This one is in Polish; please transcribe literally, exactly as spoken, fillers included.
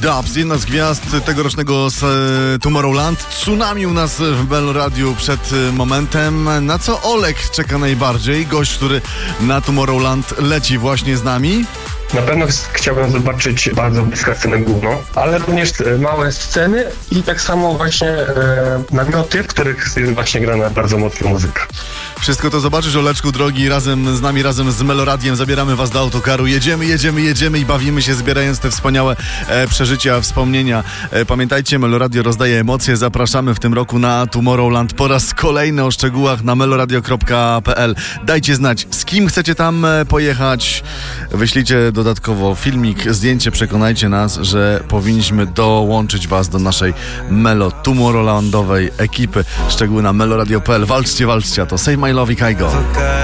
Dubs, jedna z gwiazd tegorocznego Tomorrowland. Tsunami u nas w Melo Radio przed momentem. Na co Olek czeka najbardziej? Gość, który na Tomorrowland leci właśnie z nami. Na pewno chciałbym zobaczyć bardzo blisko scenę główną, ale również małe sceny i tak samo właśnie e, namioty, w których jest właśnie grana bardzo mocna muzyka. Wszystko to zobaczysz, Oleczku drogi, razem z nami, razem z Meloradiem. Zabieramy was do autokaru. Jedziemy, jedziemy, jedziemy i bawimy się, zbierając te wspaniałe e, przeżycia, wspomnienia. E, pamiętajcie, Meloradio rozdaje emocje. Zapraszamy w tym roku na Tomorrowland po raz kolejny. O szczegółach na meloradio kropka pe el. Dajcie znać, z kim chcecie tam pojechać. Wyślijcie dodatkowo filmik, zdjęcie. Przekonajcie nas, że powinniśmy dołączyć was do naszej Melo Tomorrowlandowej ekipy. Szczegóły na meloradio kropka pe el. Walczcie, walczcie, a to Save My Love i Kaigo.